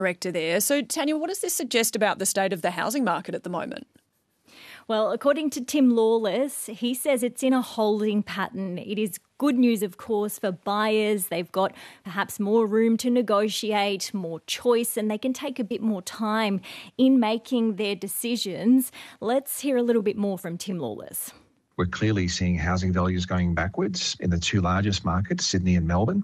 Director there. So, Tanya, what does this suggest about the state of the housing market at the moment? Well, according to Tim Lawless, he says it's in a holding pattern. It is good news, of course, for buyers. They've got perhaps more room to negotiate, more choice, and they can take a bit more time in making their decisions. Let's hear a little bit more from Tim Lawless. We're clearly seeing housing values going backwards in the two largest markets, Sydney and Melbourne.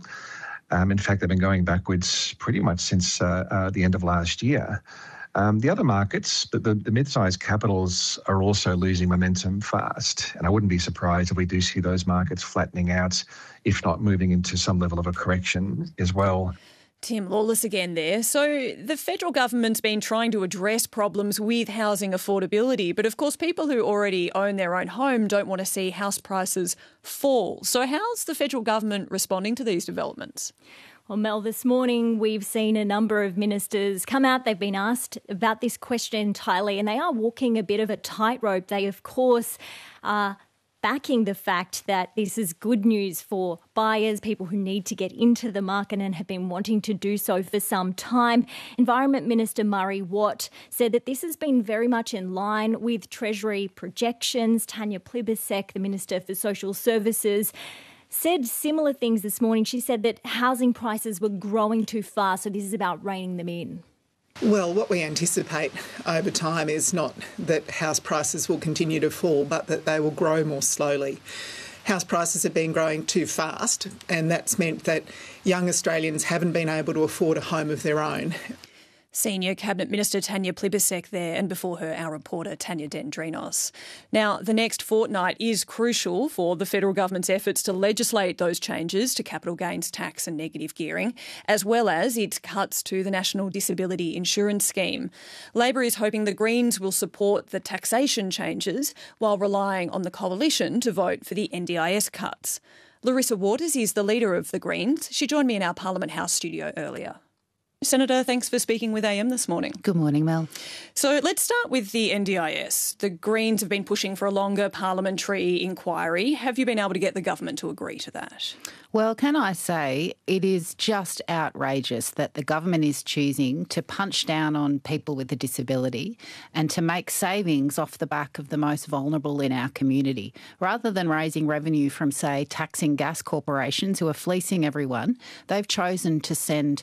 In fact, they've been going backwards pretty much since the end of last year. The other markets, the mid-sized capitals, are also losing momentum fast. And I wouldn't be surprised if we do see those markets flattening out, if not moving into some level of a correction as well. Tim Lawless again there. So the federal government's been trying to address problems with housing affordability, but of course people who already own their own home don't want to see house prices fall. So how's the federal government responding to these developments? Well, Mel, this morning we've seen a number of ministers come out. They've been asked about this question entirely, and they are walking a bit of a tightrope. They, of course, are backing the fact that this is good news for buyers, people who need to get into the market and have been wanting to do so for some time. Environment Minister Murray Watt said that this has been very much in line with Treasury projections. Tanya Plibersek, the Minister for Social Services, said similar things this morning. She said that housing prices were growing too fast, so this is about reining them in. Well, what we anticipate over time is not that house prices will continue to fall, but that they will grow more slowly. House prices have been growing too fast, and that's meant that young Australians haven't been able to afford a home of their own. Senior Cabinet Minister Tanya Plibersek there, and before her, our reporter Tanya Dendrinos. Now, the next fortnight is crucial for the federal government's efforts to legislate those changes to capital gains tax and negative gearing, as well as its cuts to the National Disability Insurance Scheme. Labor is hoping the Greens will support the taxation changes while relying on the coalition to vote for the NDIS cuts. Larissa Waters is the leader of the Greens. She joined me in our Parliament House studio earlier. Senator, thanks for speaking with AM this morning. Good morning, Mel. So let's start with the NDIS. The Greens have been pushing for a longer parliamentary inquiry. Have you been able to get the government to agree to that? Well, can I say it is just outrageous that the government is choosing to punch down on people with a disability and to make savings off the back of the most vulnerable in our community. Rather than raising revenue from, say, taxing gas corporations who are fleecing everyone, they've chosen to send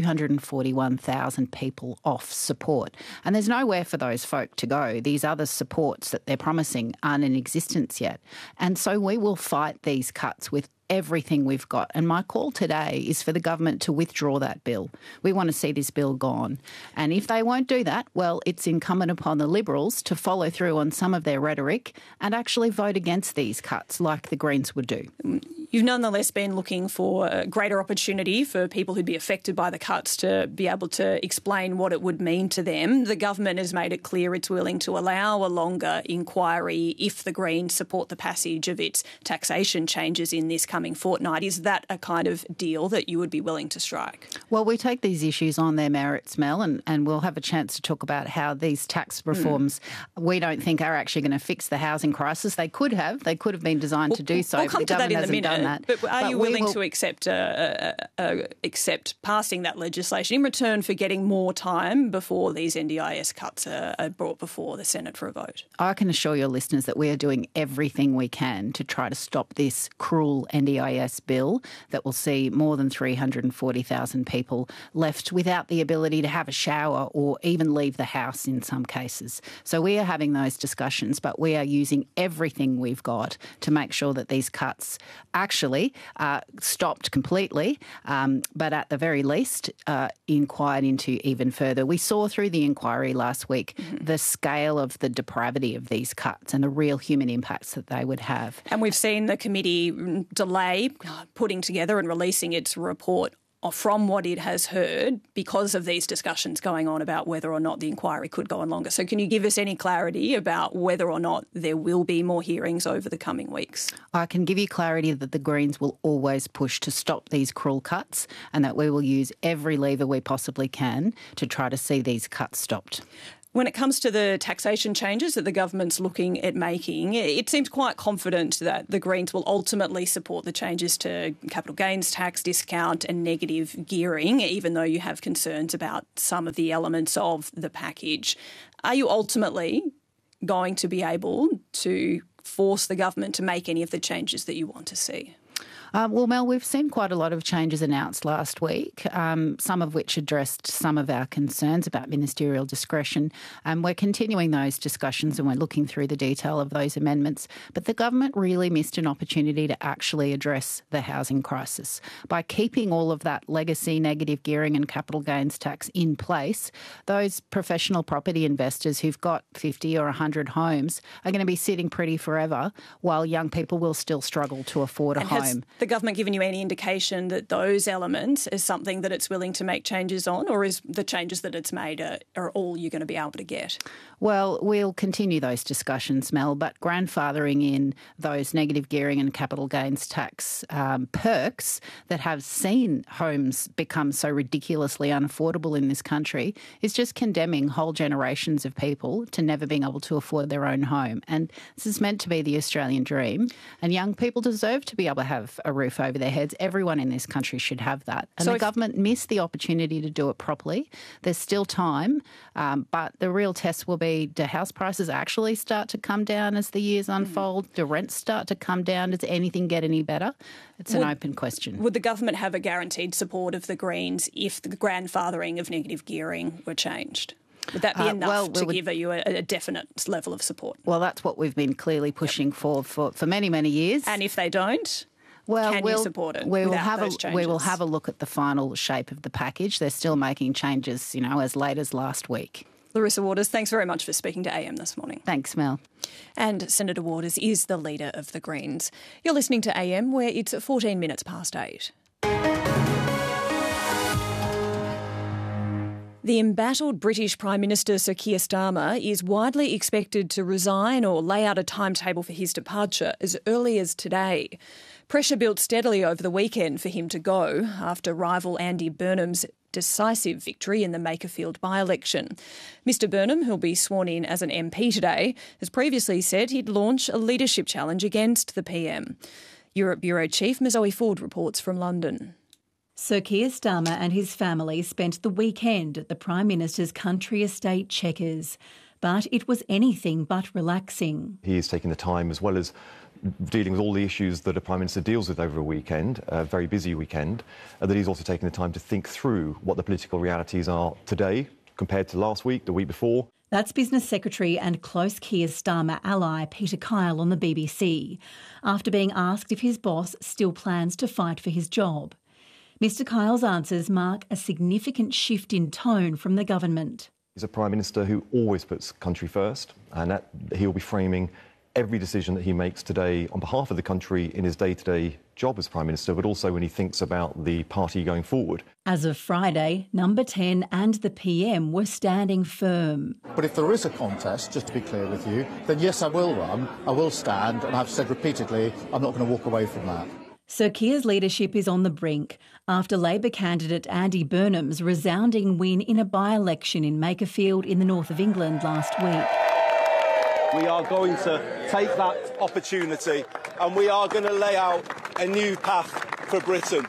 241,000 people off support. And there's nowhere for those folk to go. These other supports that they're promising aren't in existence yet. And so we will fight these cuts with everything we've got. And my call today is for the government to withdraw that bill. We want to see this bill gone. And if they won't do that, well, it's incumbent upon the Liberals to follow through on some of their rhetoric and actually vote against these cuts like the Greens would do. You've nonetheless been looking for a greater opportunity for people who'd be affected by the cuts to be able to explain what it would mean to them. The government has made it clear it's willing to allow a longer inquiry if the Greens support the passage of its taxation changes in this coming fortnight. Is that a kind of deal that you would be willing to strike? Well, we take these issues on their merits, Mel, and we'll have a chance to talk about how these tax reforms we don't think are actually going to fix the housing crisis. They could have. They could have been designed to do so. We'll come but the to that government in a minute. hasn't done that. But are you willing to accept passing that legislation in return for getting more time before these NDIS cuts are brought before the Senate for a vote? I can assure your listeners that we are doing everything we can to try to stop this cruel NDIS bill that will see more than 340,000 people left without the ability to have a shower or even leave the house in some cases. So we are having those discussions, but we are using everything we've got to make sure that these cuts actually stopped completely, but at the very least inquired into even further. We saw through the inquiry last week the scale of the depravity of these cuts and the real human impacts that they would have. And we've seen the committee delay putting together and releasing its report from what it has heard because of these discussions going on about whether or not the inquiry could go on longer. So can you give us any clarity about whether or not there will be more hearings over the coming weeks? I can give you clarity that the Greens will always push to stop these cruel cuts and that we will use every lever we possibly can to try to see these cuts stopped. When it comes to the taxation changes that the government's looking at making, it seems quite confident that the Greens will ultimately support the changes to capital gains tax, discount and negative gearing, even though you have concerns about some of the elements of the package. Are you ultimately going to be able to force the government to make any of the changes that you want to see? Well, Mel, we've seen quite a lot of changes announced last week, some of which addressed some of our concerns about ministerial discretion. We're continuing those discussions and we're looking through the detail of those amendments. But the government really missed an opportunity to actually address the housing crisis. By keeping all of that legacy negative gearing and capital gains tax in place, those professional property investors who've got 50 or 100 homes are going to be sitting pretty forever while young people will still struggle to afford a home. The government given you any indication that those elements is something that it's willing to make changes on, or is the changes that it's made are all you're going to be able to get? Well, we'll continue those discussions, Mel, but grandfathering in those negative gearing and capital gains tax perks that have seen homes become so ridiculously unaffordable in this country is just condemning whole generations of people to never being able to afford their own home. And this is meant to be the Australian dream, and young people deserve to be able to have a roof over their heads. Everyone in this country should have that. And the government missed the opportunity to do it properly. There's still time, but the real test will be, do house prices actually start to come down as the years unfold? Do rents start to come down? Does anything get any better? It's an open question. Would the government have a guaranteed support of the Greens if the grandfathering of negative gearing were changed? Would that be enough to give you a definite level of support? Well, that's what we've been clearly pushing for many, many years. And if they don't? Can you support it without those changes? We will have a look at the final shape of the package. They're still making changes, as late as last week. Larissa Waters, thanks very much for speaking to AM this morning. Thanks, Mel. And Senator Waters is the leader of the Greens. You're listening to AM, where it's 14 minutes past 8. The embattled British Prime Minister Sir Keir Starmer is widely expected to resign or lay out a timetable for his departure as early as today. Pressure built steadily over the weekend for him to go after rival Andy Burnham's decisive victory in the Makerfield by-election. Mr Burnham, who'll be sworn in as an MP today, has previously said he'd launch a leadership challenge against the PM. Europe Bureau Chief Zoe Ford reports from London. Sir Keir Starmer and his family spent the weekend at the Prime Minister's country estate Chequers, but it was anything but relaxing. He is taking the time, as well as dealing with all the issues that a Prime Minister deals with over a weekend, a very busy weekend, that he's also taking the time to think through what the political realities are today compared to last week, the week before. That's Business Secretary and close Keir Starmer ally Peter Kyle on the BBC, after being asked if his boss still plans to fight for his job. Mr Kyle's answers mark a significant shift in tone from the government. He's a Prime Minister who always puts country first, and that he'll be framing every decision that he makes today on behalf of the country in his day-to-day job as Prime Minister, but also when he thinks about the party going forward. As of Friday, Number 10 and the PM were standing firm. But if there is a contest, just to be clear with you, then yes, I will run, I will stand, and I've said repeatedly I'm not going to walk away from that. Sir Keir's leadership is on the brink after Labor candidate Andy Burnham's resounding win in a by-election in Makerfield in the north of England last week. We are going to take that opportunity and we are going to lay out a new path for Britain.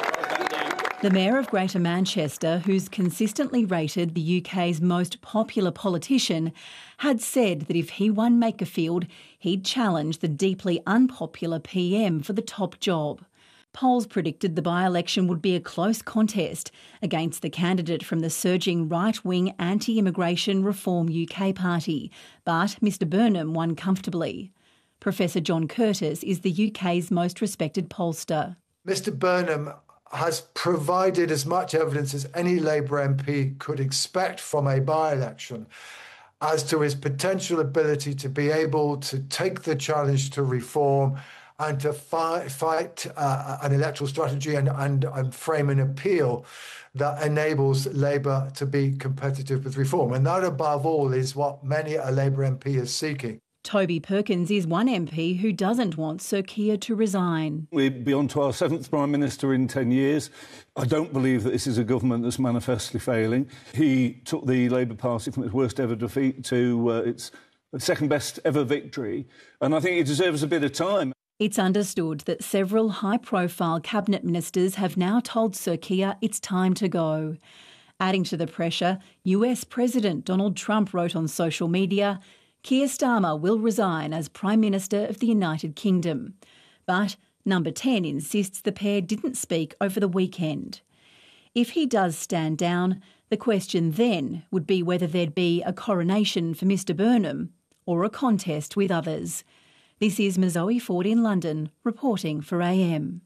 The Mayor of Greater Manchester, who's consistently rated the UK's most popular politician, had said that if he won Makerfield, he'd challenge the deeply unpopular PM for the top job. Polls predicted the by-election would be a close contest against the candidate from the surging right-wing anti-immigration Reform UK party, but Mr Burnham won comfortably. Professor John Curtis is the UK's most respected pollster. Mr Burnham has provided as much evidence as any Labour MP could expect from a by-election as to his potential ability to be able to take the challenge to reform and to fight an electoral strategy and frame an appeal that enables Labour to be competitive with reform. And that, above all, is what many a Labour MP is seeking. Toby Perkins is one MP who doesn't want Sir Keir to resign. We're beyond to our 7th Prime Minister in 10 years. I don't believe that this is a government that's manifestly failing. He took the Labour Party from its worst ever defeat to its second best ever victory, and I think it deserves a bit of time. It's understood that several high-profile cabinet ministers have now told Sir Keir it's time to go. Adding to the pressure, US President Donald Trump wrote on social media, Keir Starmer will resign as Prime Minister of the United Kingdom. But Number 10 insists the pair didn't speak over the weekend. If he does stand down, the question then would be whether there'd be a coronation for Mr Burnham or a contest with others. This is Mazoe Ford in London, reporting for AM.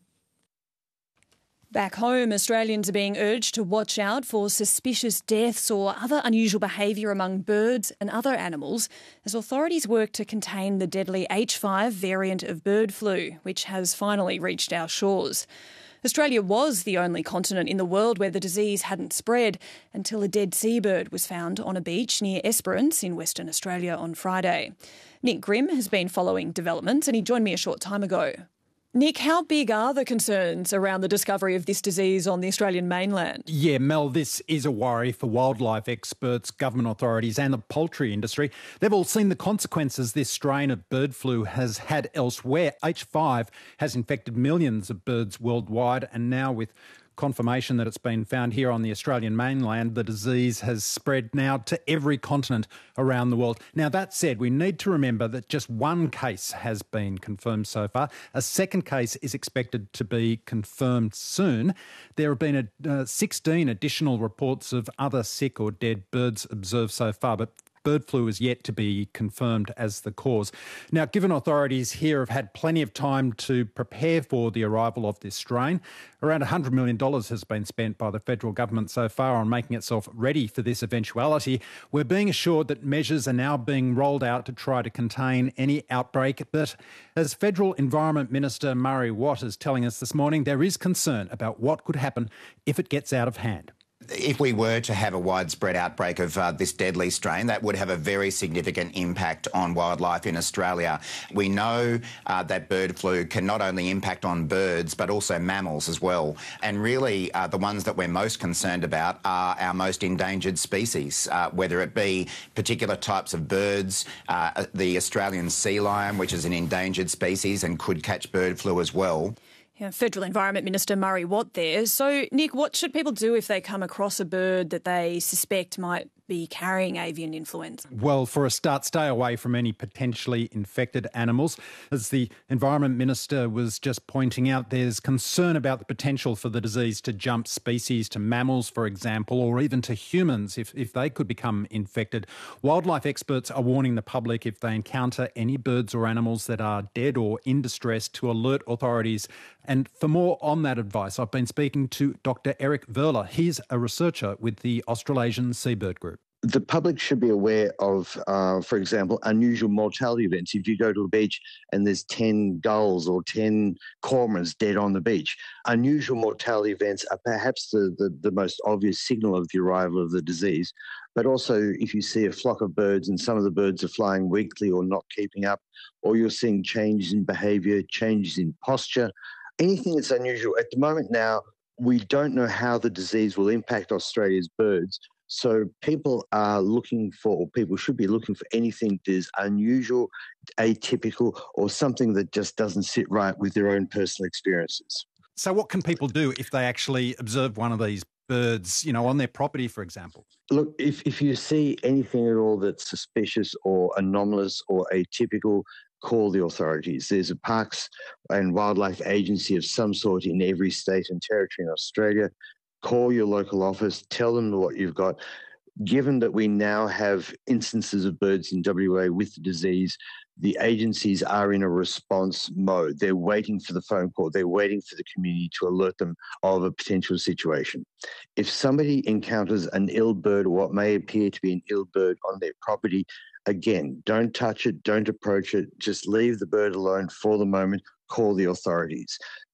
Back home, Australians are being urged to watch out for suspicious deaths or other unusual behaviour among birds and other animals as authorities work to contain the deadly H5 variant of bird flu, which has finally reached our shores. Australia was the only continent in the world where the disease hadn't spread until a dead seabird was found on a beach near Esperance in Western Australia on Friday. Nick Grimm has been following developments and he joined me a short time ago. Nick, how big are the concerns around the discovery of this disease on the Australian mainland? Yeah, Mel, this is a worry for wildlife experts, government authorities and the poultry industry. They've all seen the consequences this strain of bird flu has had elsewhere. H5 has infected millions of birds worldwide, and now with confirmation that it's been found here on the Australian mainland, the disease has spread now to every continent around the world. Now, that said, we need to remember that just one case has been confirmed so far. A second case is expected to be confirmed soon. There have been 16 additional reports of other sick or dead birds observed so far, but bird flu is yet to be confirmed as the cause. Now, given authorities here have had plenty of time to prepare for the arrival of this strain, around $100 million has been spent by the federal government so far on making itself ready for this eventuality. We're being assured that measures are now being rolled out to try to contain any outbreak. But as Federal Environment Minister Murray Watt is telling us this morning, there is concern about what could happen if it gets out of hand. If we were to have a widespread outbreak of this deadly strain, that would have a very significant impact on wildlife in Australia. We know that bird flu can not only impact on birds but also mammals as well. And really the ones that we're most concerned about are our most endangered species, whether it be particular types of birds, the Australian sea lion, which is an endangered species and could catch bird flu as well. Yeah, Federal Environment Minister Murray Watt there. So, Nick, what should people do if they come across a bird that they suspect might be carrying avian influenza? Well, for a start, stay away from any potentially infected animals. As the Environment Minister was just pointing out, there's concern about the potential for the disease to jump species to mammals, for example, or even to humans if they could become infected. Wildlife experts are warning the public if they encounter any birds or animals that are dead or in distress to alert authorities. And for more on that advice, I've been speaking to Dr. Eric Verler. He's a researcher with the Australasian Seabird Group. The public should be aware of, for example, unusual mortality events. If you go to a beach and there's 10 gulls or 10 cormorants dead on the beach, unusual mortality events are perhaps the most obvious signal of the arrival of the disease. But also if you see a flock of birds and some of the birds are flying weakly or not keeping up, or you're seeing changes in behaviour, changes in posture, anything that's unusual. At the moment now, we don't know how the disease will impact Australia's birds. So people are looking for, or people should be looking for anything that is unusual, atypical, or something that just doesn't sit right with their own personal experiences. So what can people do if they actually observe one of these birds, on their property, for example? Look, if you see anything at all that's suspicious or anomalous or atypical, call the authorities. There's a Parks and Wildlife Agency of some sort in every state and territory in Australia. Call your local office, tell them what you've got. Given that we now have instances of birds in WA with the disease, the agencies are in a response mode. They're waiting for the phone call. They're waiting for the community to alert them of a potential situation. If somebody encounters an ill bird or what may appear to be an ill bird on their property, again, don't touch it, don't approach it, just leave the bird alone for the moment, call the authorities.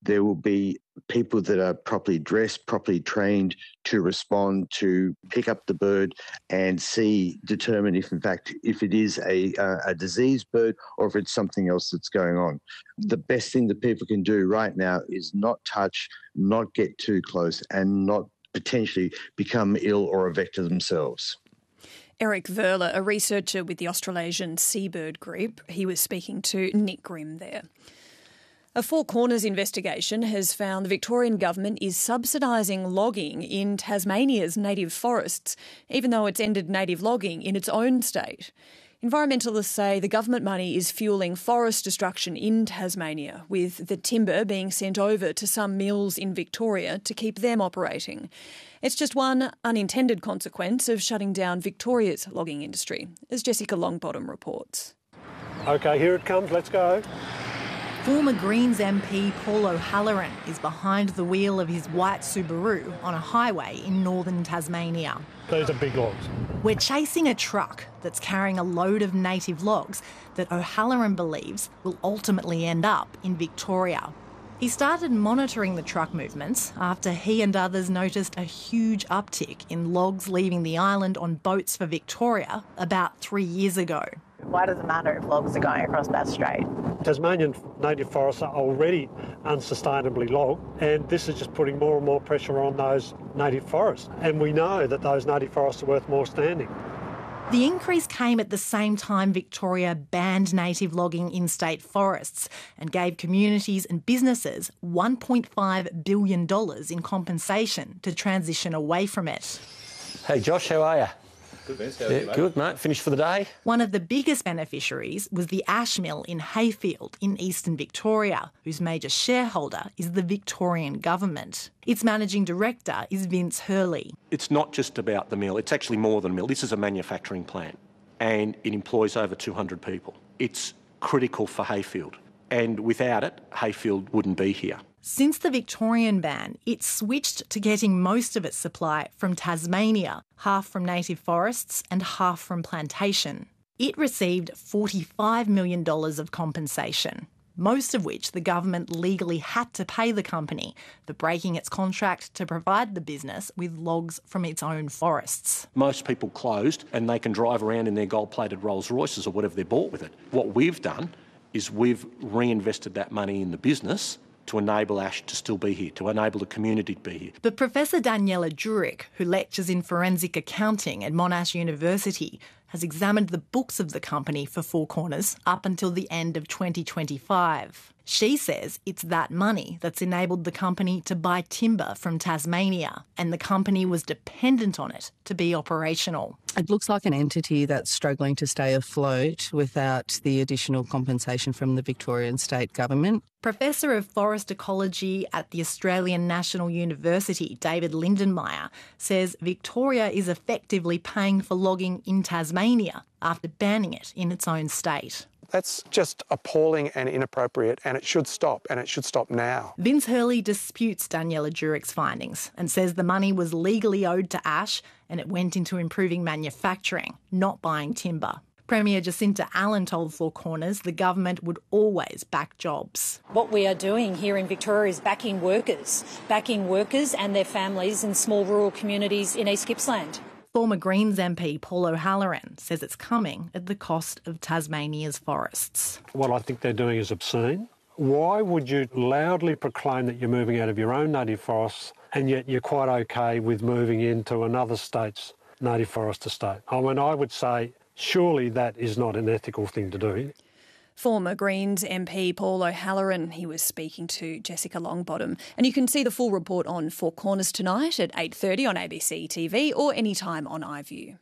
there will be people that are properly dressed, properly trained to respond, to pick up the bird and determine if in fact if it is a diseased bird or if it's something else that's going on. The best thing that people can do right now is not touch, not get too close, and not potentially become ill or a vector themselves. Eric Verler, a researcher with the Australasian Seabird Group, he was speaking to Nick Grimm there. A Four Corners investigation has found the Victorian government is subsidising logging in Tasmania's native forests, even though it's ended native logging in its own state. Environmentalists say the government money is fuelling forest destruction in Tasmania, with the timber being sent over to some mills in Victoria to keep them operating. It's just one unintended consequence of shutting down Victoria's logging industry, as Jessica Longbottom reports. OK, here it comes, let's go. Former Greens MP Paul O'Halloran is behind the wheel of his white Subaru on a highway in northern Tasmania. Those are big logs. We're chasing a truck that's carrying a load of native logs that O'Halloran believes will ultimately end up in Victoria. He started monitoring the truck movements after he and others noticed a huge uptick in logs leaving the island on boats for Victoria about 3 years ago. Why does it matter if logs are going across Bass Strait? Tasmanian native forests are already unsustainably logged, and this is just putting more and more pressure on those native forests. And we know that those native forests are worth more standing. The increase came at the same time Victoria banned native logging in state forests and gave communities and businesses $1.5 billion in compensation to transition away from it. Hey Josh, how are you? Good, man. Yeah, good, mate. Finished for the day? One of the biggest beneficiaries was the ash mill in Hayfield in eastern Victoria, whose major shareholder is the Victorian government. Its managing director is Vince Hurley. It's not just about the mill. It's actually more than a mill. This is a manufacturing plant and it employs over 200 people. It's critical for Hayfield, and without it, Hayfield wouldn't be here. Since the Victorian ban, it switched to getting most of its supply from Tasmania, half from native forests and half from plantation. It received $45 million of compensation, most of which the government legally had to pay the company for breaking its contract to provide the business with logs from its own forests. Most people closed and they can drive around in their gold-plated Rolls Royces or whatever they bought with it. What we've done is we've reinvested that money in the business to enable ash to still be here, to enable the community to be here. But Professor Daniela Jurek, who lectures in forensic accounting at Monash University, has examined the books of the company for Four Corners up until the end of 2025. She says it's that money that's enabled the company to buy timber from Tasmania, and the company was dependent on it to be operational. It looks like an entity that's struggling to stay afloat without the additional compensation from the Victorian state government. Professor of Forest Ecology at the Australian National University, David Lindenmayer, says Victoria is effectively paying for logging in Tasmania after banning it in its own state. That's just appalling and inappropriate, and it should stop, and it should stop now. Vince Hurley disputes Daniela Jurek's findings and says the money was legally owed to ash and it went into improving manufacturing, not buying timber. Premier Jacinta Allen told Four Corners the government would always back jobs. What we are doing here in Victoria is backing workers and their families in small rural communities in East Gippsland. Former Greens MP Paul O'Halloran says it's coming at the cost of Tasmania's forests. What I think they're doing is obscene. Why would you loudly proclaim that you're moving out of your own native forests and yet you're quite okay with moving into another state's native forest estate? I mean, I would say surely that is not an ethical thing to do. Former Greens MP Paul O'Halloran, he was speaking to Jessica Longbottom. And you can see the full report on Four Corners tonight at 8:30 on ABC TV or anytime on iView.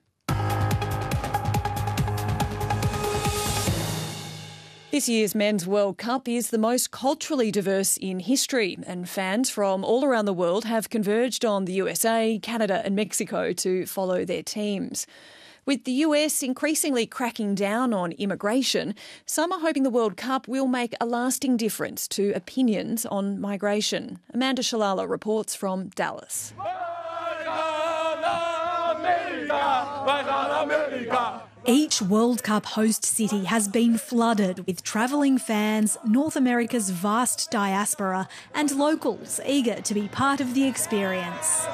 This year's Men's World Cup is the most culturally diverse in history, and fans from all around the world have converged on the USA, Canada and Mexico to follow their teams. With the US increasingly cracking down on immigration, some are hoping the World Cup will make a lasting difference to opinions on migration. Amanda Shalala reports from Dallas. Each World Cup host city has been flooded with travelling fans, North America's vast diaspora, and locals eager to be part of the experience.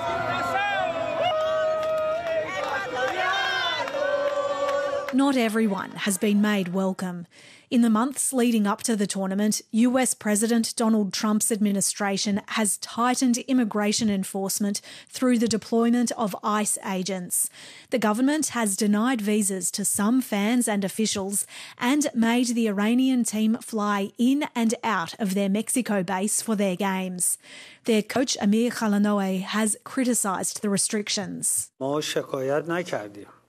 Not everyone has been made welcome. In the months leading up to the tournament, US President Donald Trump's administration has tightened immigration enforcement through the deployment of ICE agents. The government has denied visas to some fans and officials and made the Iranian team fly in and out of their Mexico base for their games. Their coach Amir Khalanoe has criticised the restrictions.